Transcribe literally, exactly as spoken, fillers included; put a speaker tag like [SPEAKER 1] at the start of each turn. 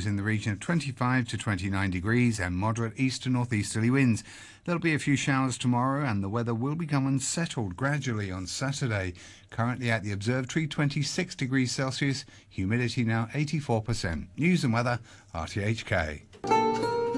[SPEAKER 1] lows in the region of twenty-five to twenty-nine degrees and moderate east to northeasterly winds. There'll be a few showers tomorrow and the weather will become unsettled gradually on Saturday. Currently at the observatory, twenty-six degrees Celsius, humidity now eighty-four percent. News and weather, R T H K.